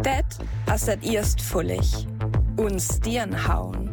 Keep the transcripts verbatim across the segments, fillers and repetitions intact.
Det ist das erst fullig. Und Stirn hauen.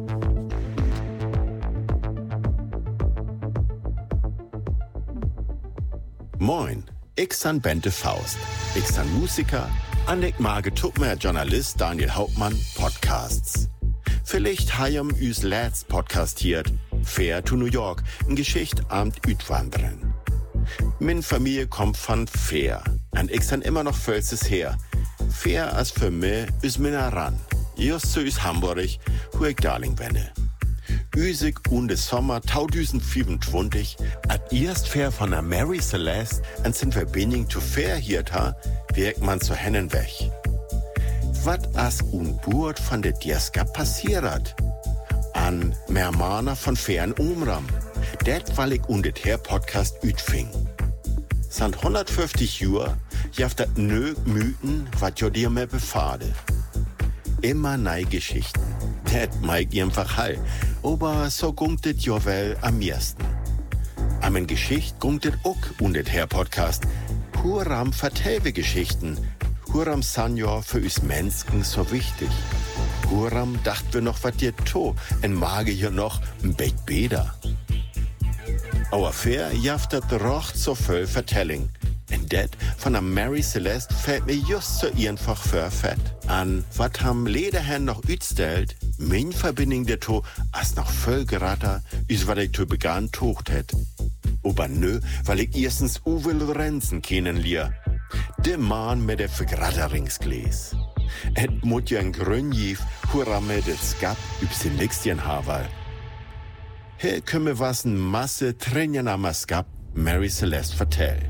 Moin, ich san Bente Faust. Ich san Musiker, und ich mag mehr Journalist Daniel Hauptmann Podcasts. Vielleicht hayam üs letzt podcastiert, Fair to New York, n Geschicht amt Ütwandern. Min Familie kommt von Fair, und ich san immer noch Völzes her. Fair als für mich is minna ran, just so is Hamburg, wo ich Darling wenne. Üsig und des Sommer zweitausendvierundzwanzig at erst Fair von der Mary Celeste an sin Verbindung zu Fair hiert ha, wirkt man zu Hennen weg. Wat as un Burt von der Dieska passiert? An Mermaner von Fairen Umram. Det weil ich und det her Podcast ütfing. Sant hundertfünfzig Jür jaft dat nö Mythen, wat jo dir mehr befade. Immer nei Geschichten. Det meig einfach hall. Aber so gunktet jo wel am ersten. Am en Geschicht gunktet ook und det her Podcast. Huram vertelve Geschichten. Huram Sanjor für us Menschen so wichtig. Huram dacht wir noch wat dir to, en mage hier noch n Bett Beder. Aber Fair jaftet rocht so voll Vertelling. En det von der Mary Celeste fällt mir just so einfach für fett. An wat ham Lederherrn noch ütstellt, min Verbindung der to, as noch voll gerater, is wat ich to begann tocht het. Aber nö, weil ich erstens Uwe Lorenzen kennenlier. Der Mann mit der Vergratteringsgläs. Et mut ja ein Grünjiv, hurra mit det Skap, übs den Lixtien Haval. Hier kümme was n Masse Trinjen am Skap, Mary Celeste vertell.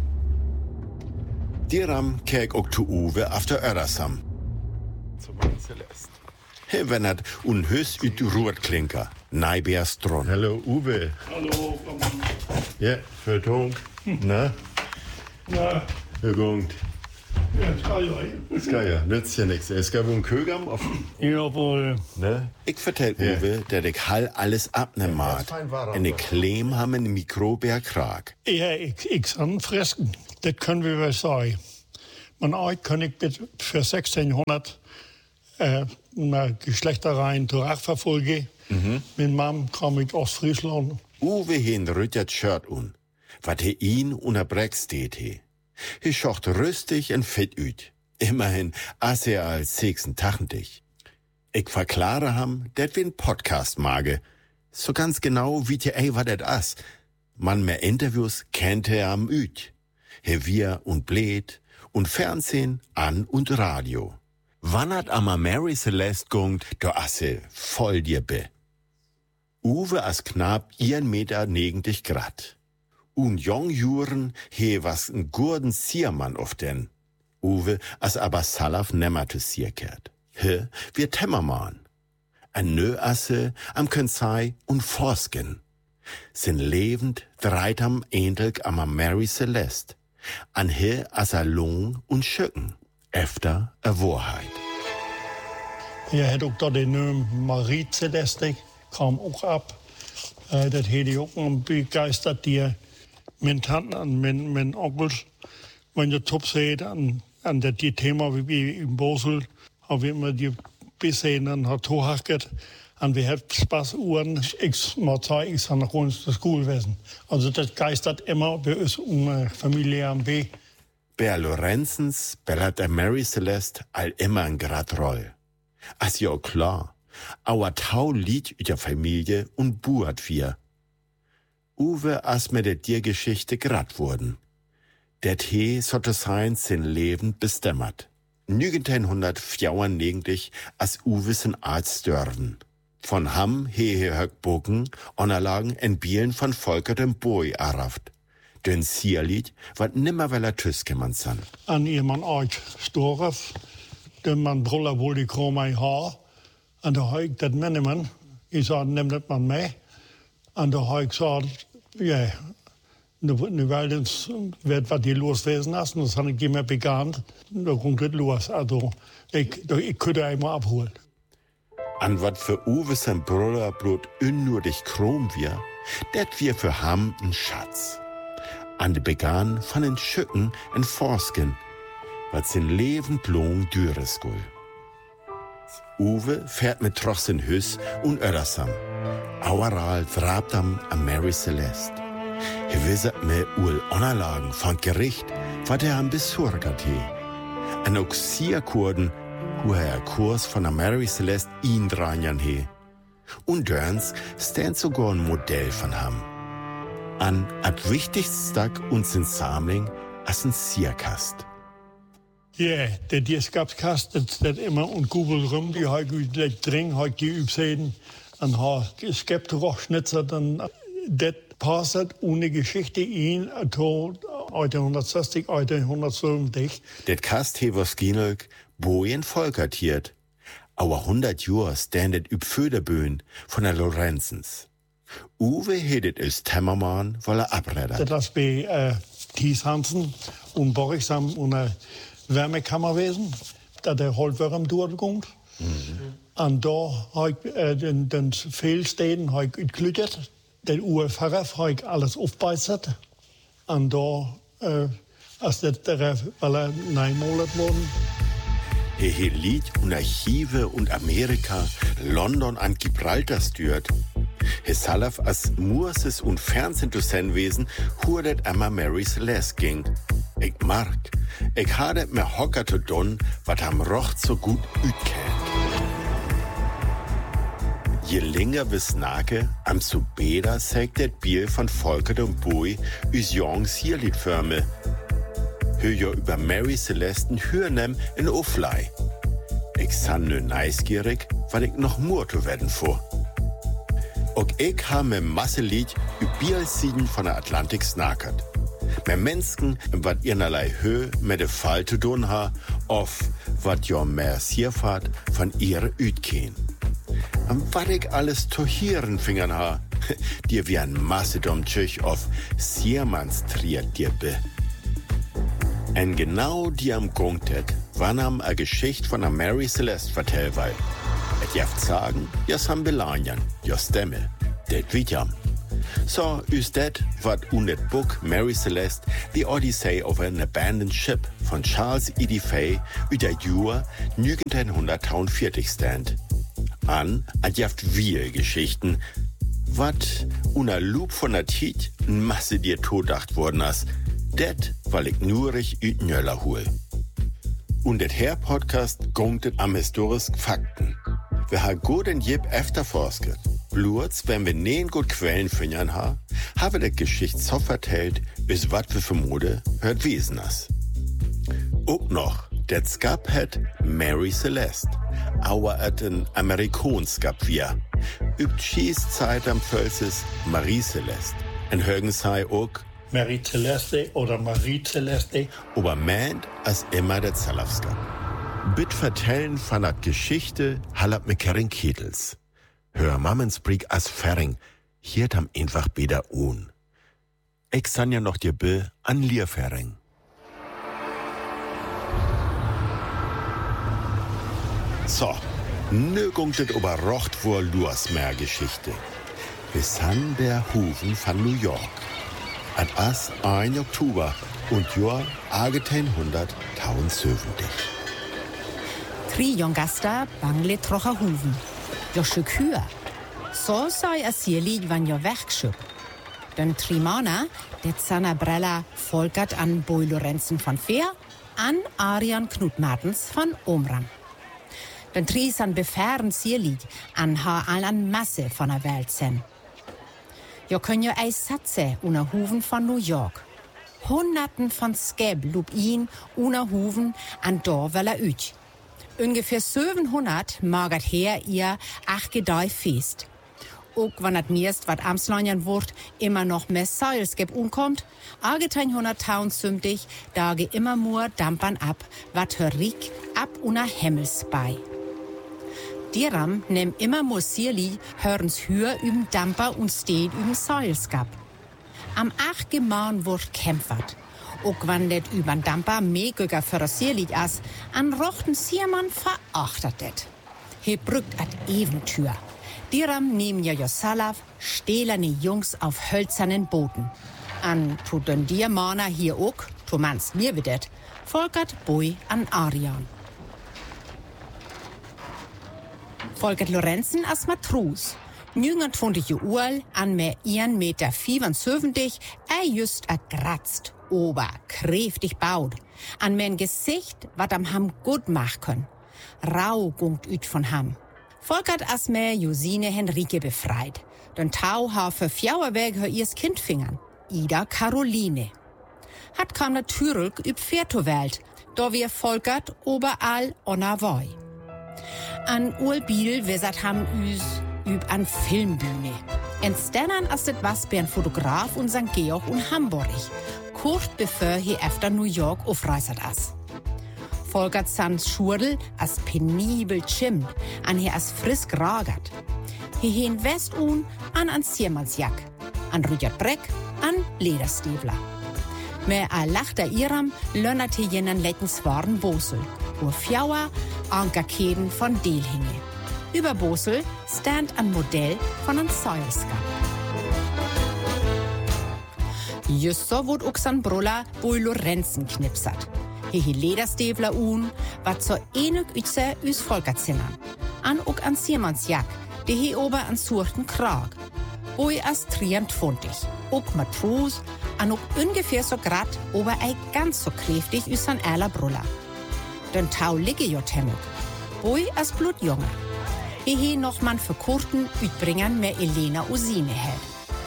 Dieram kek ook zu Uwe auf der Örasam. Zu Mary Celeste. Hier wennert un hös üt Ruhrtklinker, Neibeerstron. Hallo Uwe. Hallo, komm an. Ja, Vertung. Na? Ja, Vergungt. ja, das kann ja. Das kann ja, nützt ja nichts. Es gab einen Kögam auf. Jawohl. Ne? Ich vertell Ja. Uwe, der dich Hall alles abnehmat. Ja, fein war er In de aber. Kleem haben ein Mikroberkrag. Ja, ich, ich san fresken. Das können wir wel sagen. Man euch kann ich bitte für sechzehnhundert äh, eine Geschlechtereien zurückverfolgen. Mhm. Mit Mom kam ich aus Friesland. Uwe hin rüttert Shirt un. Wat he ihn unter Breck steht he. He schocht rüstig en fit üt. Immerhin, as er als sechsten Tachen dich. Ich verklare ham, det wie ein Podcast mage. So ganz genau wie te ey wat det as. Man mehr Interviews kennt er am üt. He wir und Blät und Fernsehen an und Radio. Wannert ama Mary Celeste gungt, do asse voll dir be. Uwe as knapp ihren Meter negentig Grad. Und jong Juren he was n gurden Siermann auf den. Uwe as aber Salaf nemmer zu Sierkert. He, wir Temmermann. Ein nö asse am Könzei und Forsken. Sin lebend dreitam ähnlich am Mary Celeste. An he as a Lohn und Schücken. Efter a Wahrheit. Je had ook dat in Naam Marie Celeste, kwam ook ab. Uh, dat had hij ook een begeisterd die mijn tante en mijn, mijn onkels, wenn je top zit en, en dat die thema wie in Bosel, hebben we immer die bezien en had toehaket. En we hebben Spaß uren, ik moet zeggen, ik ben gewoon de school wezen. Also dat geistert immer bij ons um, Familie am B. Ber Lorenzens bellert der Mary Celeste all immer ein Grad roll. As ja klar, aber tau Lied über Familie und buat wir. Uwe as mit der Diergeschichte grad wurden. Der Tee sollte sein sin Leben bestimmt. neunzehnhundertvierundneunzig as Uwe sin Arzt störven. Von Hamm hehe Höckbogen Onerlagen en Bielen von Volker dem Boy araft. Den Sierlied wat nimmer weller Tüske man san. En iemand uit Storf, de man brullen wohl die kromei haar. En de heb ik dat meenemen. Ik zei, neem dat maar mee. En de heb ik gezegd, ja, nu, nu wel eens werd wat die loswezen is. En dat had ik niet meer begaan. Dan komt het los. Also, ik, ik kon het eenmaal afholen. An wat für Uwe sein Bruder Blut unnötig krom wir, det wir für Ham n Schatz. An de Began von den Schücken en Forsken. was sein Leben lang düren soll. Uwe fährt mit Tross in Hüs und Ödersam. Aueral drabt am a Mary Celeste. Er wisset mir ul Unterlagen von Gericht, wat er am besurgat he. An auch Sierkurden, wo er Kurs von a Mary Celeste ihn dranjan he. Und Dörns stand sogar ein Modell von ham. An at wichtigste und sin Samling as ein Sierkast. Ja, det redskabskast, det immer und Google rum, die har jeg dring, har jeg upseden, und har skabt rochschnitzer, dann det passet ohne Geschichte in, to achtzehnhundertsechzig, achtzehnhundertsiebzig. Det Kast he was Ginelk, Bojen volkertiert. Aber hundert Jahre standet üb Föderböen von der Lorenzens. Uwe hedet is Temmermann, weil er abreddert. Das bei äh, Thies Hansen und Borgsam und eine Wärmekammerwesen, da der Holtwärm durchkommt. Mhm. Und da habe ich äh, den, den Fehlstehen habe ich geklüttet. Den Uhrpfarrer habe ich alles aufbeißert. Und da, äh, als der, der weil er neimonat worden. Er hat Lied und Archive und Amerika, London an Gibraltar stört. Er salaf als Murses und Fernsehdossenwesen hurdet einmal Mary Celeste ging. Ich mag, ich hatte mir Hocker zu tun, wat am Rocht so gut ütkennt. Je länger wir snake, am zu beder sägt det Bier von Volker und Bui üs Jongs Hierliedförme. Hör ja über Mary Celeste hörnem in Oflei. Ich san nö neisgierig, weil ich noch mehr zu werden vor. Und ich ha me Masselied über Biersieden von der Atlantik snakert. Me Menschen, wat ihrnerlei Höhe mit de Fall zu tun ha, of wat jo mehr Sierfahrt von ihre Ütkeen. Und wat ich alles zu hieren fingern ha, dir wie ein Massedom Tschich of Siermanns triert dir be. En genau die am Gungtet, wann am a Geschicht von a Mary Celeste vertell weil. Et jaft sagen, jas ham Belanjan, jos Stemme, det vidjam. So is det wat un det Book Mary Celeste, The Odyssey of an Abandoned Ship von Charles E D Fay über Jura neunzehnhundertvierundvierzig stand. An a jaft viel Geschichten, wat una Loop von der Tiet n Masse dir todacht worden as. Det, weil ich nurig üt Nöller hol. Und det her Podcast gontet am historischen Fakten. Wir ha gut en jeb efterforsket. Blurz, wenn wir neen gut Quellen finden ha, habe det Geschicht so vertellt, bis wat wir vermute, hört Wesen as. Auch noch, det skap het Mary Celeste. Auer et en Amerikonskap wir. Übt Schies Zeit am Völzes Marie Celeste. En Högens sei auch Mary Celeste oder Marie Celeste. Aber meint als immer der Zalafska. Bitt vertellen von der Geschichte hallat mit Kering Kietels. Hör Mammensbrick as Ferring, hier tam einfach beder un. Ich san ja noch dir Bill an Lierferring. So, nö gungtet ober Rocht vor Luasmeer Geschichte. Bis han der Hufen von New York. At as ein Oktober und Jahr achtzehnhundertsiebzig. Kri Jongasta bangle trocha Huven. Jo schuk hür. So sei es hier lied, wann jo wegschub. Den Trimana, der Zanabrella Volkert an Boy Lorenzen von Feer, an Arian Knut Martens von Omram. Den Tries an befähren Sierlied an ha allan Masse von der Welt sen. Jo können jo ei Satze una Huven von New York. Hunderten von Skeb lub ihn una Huven an Dorweller üch. Ungefähr siebenhundert magert her ihr achgedei fest. Ook wann het meest wat Amslanjan wordt immer noch mehr Seilskeb umkommt, achtzehnhundertneunundsiebzig dage immer more dampern ab, wat hörig ab una Hemmels bei. Dieram nehm immer more Sierli hörens Hür üben Damper und steht üben Seilskab. Am ach Gemahn wordt kämpfert. Ook wann det übern Damper meegöger für das Sierlied as, an rochten Siermann verachtet det. He brückt at Eventür. Dieram nehmen ja Josalaf stählerne Jungs auf hölzernen Booten. An tu den Diermaner hier ook, tu mans mir widet, Volkert Boy an Arian. Volkert Lorenzen als Matros. neunundzwanzig Jahre alt, an mehr ein Meter fünfundsiebzig, er just a gratzt, ober, kräftig baut. An mein Gesicht, wat am ham gut mach können. Rau gungt üt von ham. Volkert as mehr Josine Henrike befreit. Den Tau ha für Fjauerweg hör ihrs Kind fingern. Ida Caroline. Hat kam natürlich üb Viertowelt, da wir Volkert oberall onna woi. An Urbil wesat ham üs üb an Filmbühne. Entstanden as det was bei ein Fotograf und Sankt Georg und Hamburg. Kurz bevor hier efter New York aufreisert as. Volkert sans Schurdel as penibel chimmt, an hier as frisk ragert. Hier hin West un an an Siermannsjack, an Rüdiger Breck, an Lederstiefler. Mehr a lachter Iram lönnerte jenen leckens waren Bosel, wo Fjauer Ankerkeden von Delhinge. Über Bosel stand ein Modell von einem Seilskap. Just so wird auch sein Bruder Boy Lorenzen knipsert. Hier hi Lederstiefler un, wat so enig ütze üs Volkert zinnern. An ook an Siermannsjack, die hi ober an surten Krag. Boy as dreiundzwanzig, ook Matros, an ook ungefähr so grad, ober ei ganz so kräftig üs san erler Bruder. Den Tau ligge jo temmuk. Boy as blutjunge. Hi hi noch man für Kurten ütbringern mehr Elena Usine hält.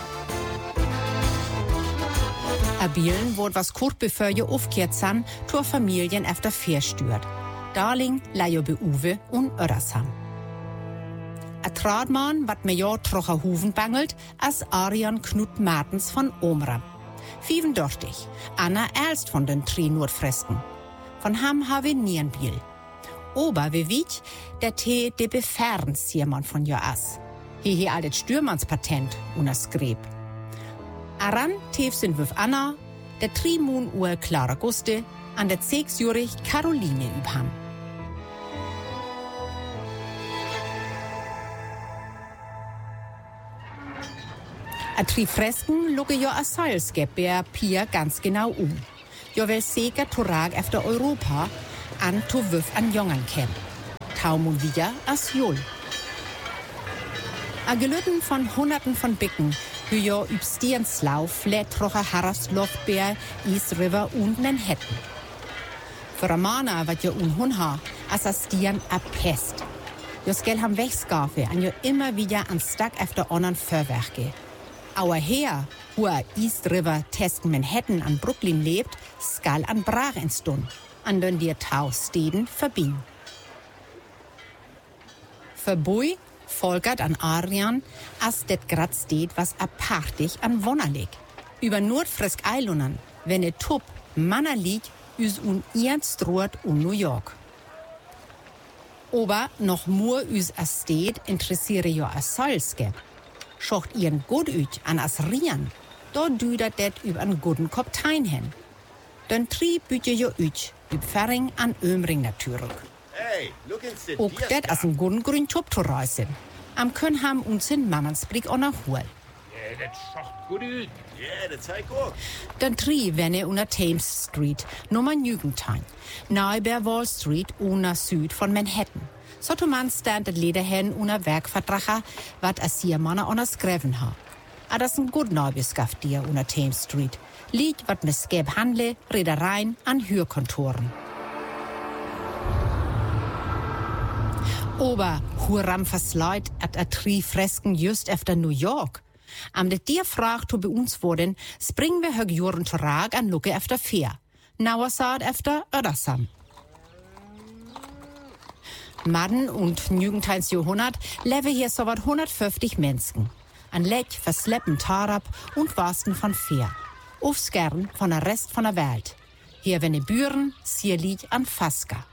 Abilen wurde was kurz bevor je aufkehrt san, zur Familien efter verstört. Darling, Lajo be Uwe und Ödersam. A Tradmann, wat mir jo trocher Huven bangelt, as Arian Knut Martens von Omram. fünfundachtzig, Anna erst von den drei Nordfresken. Von ham habe Nierenbiel. Ober wie wich, der Tee de befernst jemand von jo as. Hier hier altet Stürmannspatent und as Greb. Aran tief sind wir Anna, der Trimun Uhr Clara Guste, an der sechsjährig Caroline überham. A tri Fresken luge jo a Seilskeppbär Pia ganz genau um. Jo wel seker Torag efter Europa, an to wüff an Jongern ken. Taumun wieder as Jol. A Gelütten von Hunderten von Bicken, Hüjo üb Stierslauf, Lätrocher Harrasloftbär, East River und Manhattan. Für Ramana wat jo un Hunha, as a Stieren a Pest. Jo skell ham Wechskafe, an jo immer wieder an Stack efter onnern Verwerke. Auer her, wo a East River testen Manhattan an Brooklyn lebt, skall an Brach entstund, an den dir Taustäden verbinden. Für Boy Volkert an Arian, as det grad steht, was apartig an Wonnerlig. Über Nordfrisk Eilundern, wenn et Tup Manner liegt, üs un Ernstrot um New York. Aber noch mur üs as steht, interessiere jo as Seilskep. Schocht ihren gut üt an as Rian, dort düdert det üb an guten Koptein hen. Den tri büte jo üt, üb Ferring an Ömring natürlich. Hey, look ins Ook det as en guten grün Tup zu reißen. Am können ham uns in Mannsblick on a Huel. Ja, das schaut gut ut. Ja, das zeigt auch. Den tri wenne unter Thames Street, Nummer Nügentein. Nahe bei Wall Street, una Süd von Manhattan. So to man stand det Lederhen una Werkvertracher, wat a Siermanner on a Skreven ha. A das en gut Neubeskaft dir unter Thames Street. Liegt wat mit Skeb Handle, Reedereien an Hürkontoren. Ober Huram versleit at a tri Fresken just efter New York. Am det dir fragt, to bei uns wurden, springen wir hög Juren Torag an Lucke efter Fair. Nauer saat efter Ödersam. Madden und Nügenteins Jahrhundert lebe hier so wat hundertfünfzig Menschen. An Lech, Versleppen, Tarab und Wasten von Fair. Aufs Gern von der Rest von der Welt. Hier wenn Büren, Sierlied an Faska.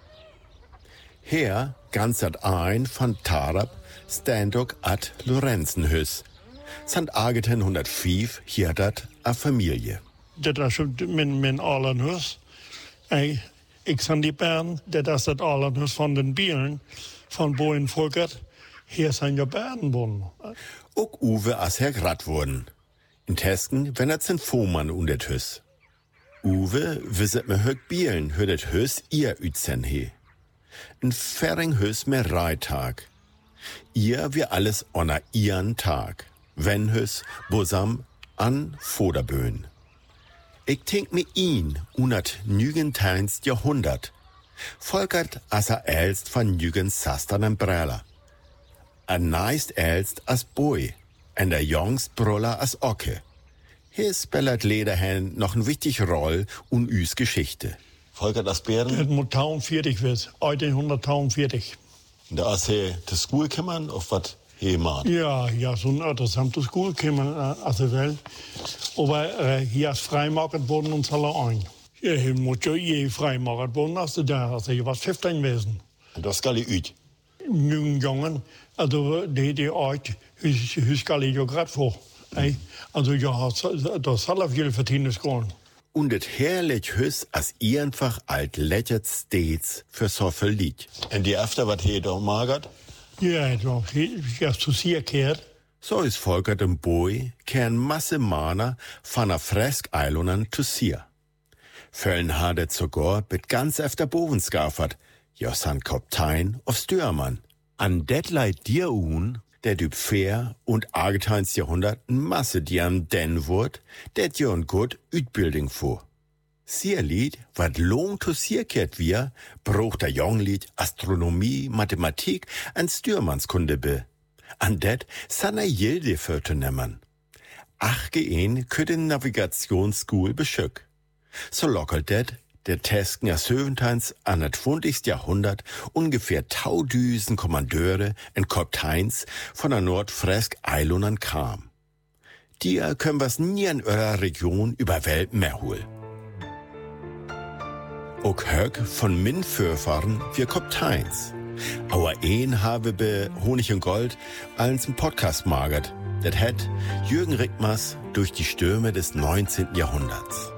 Her ganz at ein von Tarab Standok at Lorenzenhüs. Sant Ageten hundertfünf hier dat a Familie. Dat is min, min Alenhus. Ik, ik zijn die bern, dat is het Alenhus van den Bielen, van Boeien Volkert. Hier zijn je Bären wohnen. Ook Uwe as Herr grad wurden. In Tesken wenn er zin Fohmann undet Hüs. Uwe wiset me hög bielen, hört et hös ihr ützen he. Ein Ferring hös me Reitag. Ihr wir alles onna ihren Tag. Wenn hös, bosam, an Voderböen. Ich denk mi ihn, unat nügenteins Jahrhundert. Volkert as er elst van nügen Sastern en Bräller. Er neist elst as Boy, en der jongst Bruller as Ocke. Hier spellert Lederhen noch eine wichtige Rolle und üs Geschichte. Volkert as Bären. Het moet viertig wird, achtzehnhundertvierundvierzig. Da as he te School kümmern, auf wat he maat. Ja, ja, zo'n interessant de school komen als ze wel. Aber äh, hier is vrijmaakt worden ons alle ein. Ja, je moet je je vrijmaakt worden als ze daar, als je was vijftien wezen. Das skal i ut. Nu jongen, also die die uit, hoe skal je grad voor. Hey? Also ja, das soll auf jeden Fall scoren. Und et herrlich hüs as einfach alt lächert stets für so viel Lied. En die efter wat he da magert? Ja, doch, ich hab zu sehr gehört. So is Volkert en Boy kern Masse Mana van a fresk eilonan zu sier. Föllen hadet sogar bit ganz efter boven skaffert, jos han Kaptein auf Stürmann. An det leid dir un, der düb fair und argeteins Jahrhundert n Masse die am den wurt, det jo n gut Utbildung vor. Sierlied, wat long to sierkehrt wir, brucht der Jonglied Astronomie, Mathematik an Stürmannskunde be. An det sanna jilde für zu nemmen. Ach gehen könnte Navigationsschool beschück. So lockelt det, der Tesken as Söventeins an das zwanzigste Jahrhundert ungefähr taudüsen Kommandeure en Kapteins von der Nordfresk Eilonan kam. Die können was nie in eurer Region über Welt mehr holen. Auch Höck von min Vorfahren wir Kapteins. Aber ein habe be Honig und Gold als ein Podcast magert. Das hat Jürgen Rickmers durch die Stürme des neunzehnten Jahrhunderts.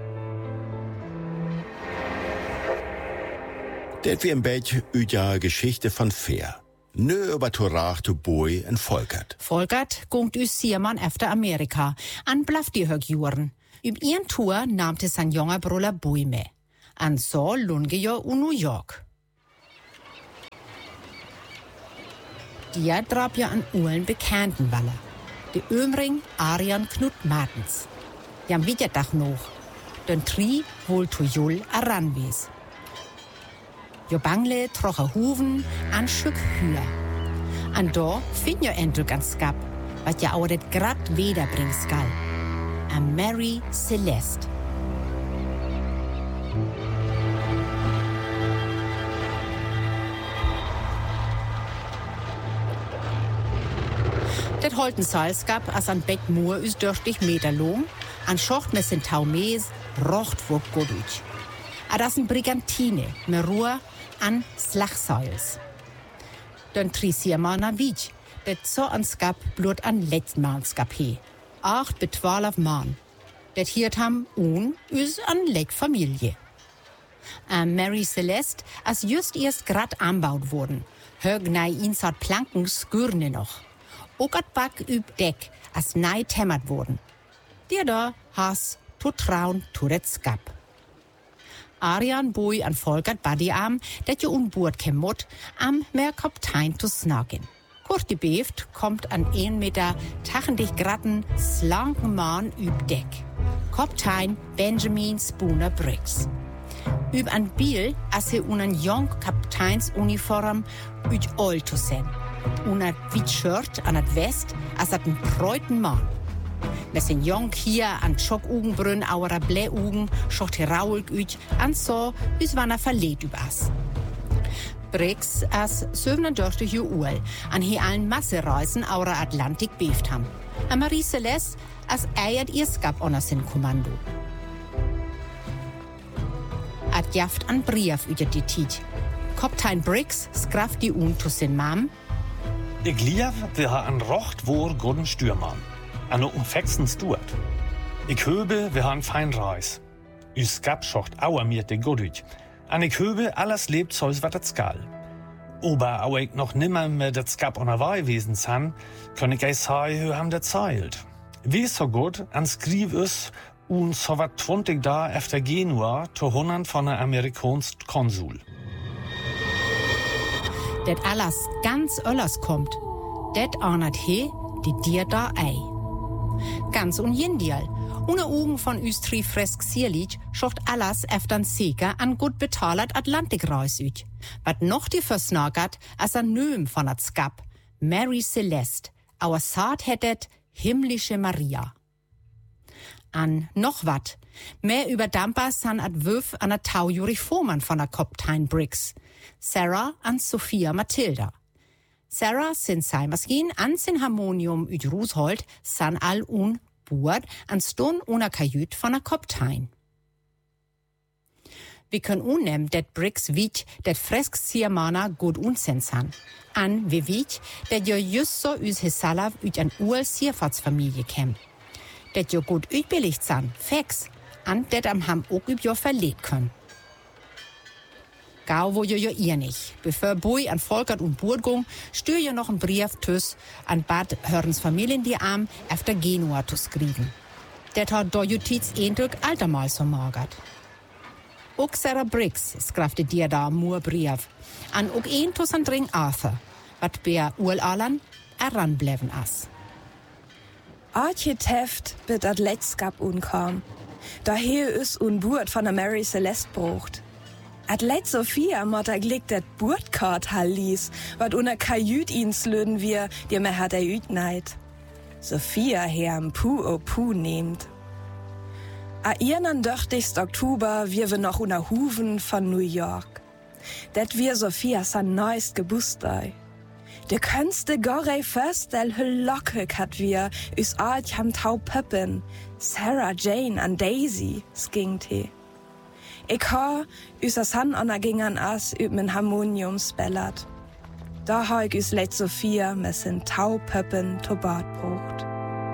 Det wie ein Bett üja Geschichte von Fair. Nö über Torach to Boy en Volkert. Volkert gongt üs Siermann efter Amerika, an blaff die Högjuren. Üb ihren Tour nahmte sein junger Bruder Boy med. An so lunge jo u New York. Der drab ja an Ulen bekannten Walle. De Ömring Arian Knut Martens. Jam Wiederdach noch. Den Tri wohl to Jul aranwes. Jo Bangle troche Huven an Stück Hüher. An do fin jo endlich ganz skap, wat ja auch det grad weder bring skal. A Mary Celeste. Det holten Salskap as an Beck Moor is dürftig Meter long, an Schocht mit sin Taumees, rocht vor Godutsch. A das ein Brigantine, mit Ruhe an Slachseils. Den Trisiermann Wieg, det so an Skap blut an Letztmanskap he. Acht bis zwölf Mann. Det hiert ham un üs an Leck Familie. A Mary Celeste as just erst grad anbaut worden. Hög nei insat Planken skürne noch. Ook at Back üb Deck as nei temmert worden. Der da has to traun to det Skap. Arian Boy an Volkert Badiarm, dat je unboord kemot, am mehr Kaptein zu snagen. Kort gebeft kommt an ein Meter tachendig gratten, slanken Mann üb Deck. Kaptein Benjamin Spooner Briggs. Üb an Biel, as he unan jong Kapteinsuniform üt ol zu sen. Unat wit Shirt an at West, as at n preuten Mann. Met zijn jong hier an Schock-Ugenbrünn, auer Bläh-Ugen, schocht heraulg üt, an so, bis wann er verleht üb as. Briggs as siebenundvierzig Uhr, an he allen Massereisen auer Atlantik beeft ham. A Marie Celeste as eiert ihr Skap onner sin Kommando. At jaft an Brief üt die Tiet. Kaptein Briggs skraft die un to sin Mam. Ik lief, wir ha an Rocht vor guten Stürmann. An o umfexen Stuart. Ik höbe, wir han fein Reis. Üs Skap schocht auer mir de Godüt. An ik höbe, alles lebt sols wat dat skal. Ober au ik noch nimmer mit dat Skap on Hawaii wesen san, kann ich ei sei, hö ham dat zeilt. Wie so gut, an skriv us, Und so wat zwanzig Jahre efter Genua zu hundert von der amerikanischen Konsul. Det alles ganz öllers kommt, det anert he, die dir da ei. Ganz unjendial. Ohne Augen von Üstri fresk sierlich schocht alles efter en Seger an gut betalert Atlantikreis üt. Wat noch die versnagert, als ein Nöm von at Skap, Mary Celeste, auer Saat hättet himmlische Maria. An noch wat, mehr über Dampa san at Wöf an der Tau Jurifoman von der Koptein Briggs, Sarah an Sophia Mathilda. Sarah sin Seimaskin an sin Harmonium üt Rushold san all un Bord an Stone una Kajüt von der Koptein. Wir können unnehmen, dat Briggs wich, dat fresk Siamana gut unsensan. An wie wich, dat jo just so üs Hesalav üt an Uhl Sierfahrtsfamilie käm. Dat jo gut ütbilligt san, fex, an dat am Ham ook üb jo verlegt können. Gau wo jo jo ihr nicht. Bevor Bui an Volkert und Burgung, stür jo noch ein Brief tüss an Bad Hörens Familien die Arm efter Genua zu skriven. Det hat do Justiz eindrück altermal so magert. Ook Sarah Briggs skrafte dir da mur Brief. An ook een tus an Dring Arthur, wat bär Urlalan heranbleven as. Artje Teft wird at Letzkap unkam. Daher is un Burt von der Mary Celeste brucht. At Letz Sophia mot er glick dat Burtkart hallis, wat una Kajüt ins löden wir, dir mehr hat er üt neid. Sophia herm Puh o Puh nehmt. A ihren döchtigst Oktober wir wir noch una Huven von New York. Det wir Sophia san neust Gebustei. De könste gorei förstel hüll lockig hat wir, üs alt ham Tau Pöppen, Sarah Jane an Daisy, skingt he. Ich ha, üs as han anna ging an as, üb min Harmonium spellert. Da ha ich üs let Sophia, mes in Tau Pöppen to Bad brucht.